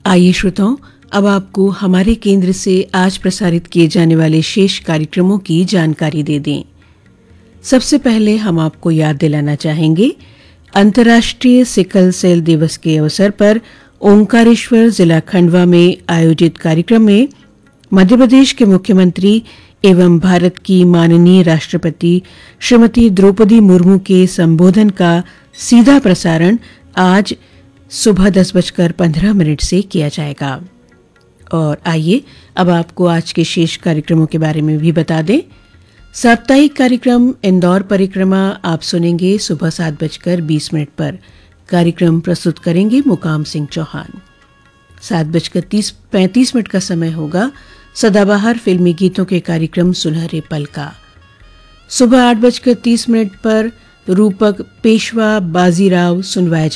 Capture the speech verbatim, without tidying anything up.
आइए श्रोताओं, अब आपको हमारे केंद्र से आज प्रसारित किए जाने वाले शेष कार्यक्रमों की जानकारी दे दें। सबसे पहले हम आपको याद दिलाना चाहेंगे, अंतर्राष्ट्रीय सिकल सेल दिवस के अवसर पर ओंकारेश्वर जिला खंडवा में आयोजित कार्यक्रम में मध्य प्रदेश के मुख्यमंत्री एवं भारत की माननीय राष्ट्रपति श्रीमती द्रौपदी मुर्मू के संबोधन का सीधा प्रसारण आज सुबह दस बजकर पंद्रह मिनट से किया जाएगा। और आइए अब आपको आज के शेष कार्यक्रमों के बारे में भी बता दें। साप्ताहिक कार्यक्रम इंदौर परिक्रमा आप सुनेंगे सुबह सात बजकर बीस मिनट पर। कार्यक्रम प्रस्तुत करेंगे मुकाम सिंह चौहान। सात बजकर तीस पैंतीस मिनट का समय होगा सदाबहार फिल्मी गीतों के कार्यक्रम सुनहरे पल का। सुबह आठ बजकर तीस मिनट पर रूपक पेशवा बाजीराव सुनवाया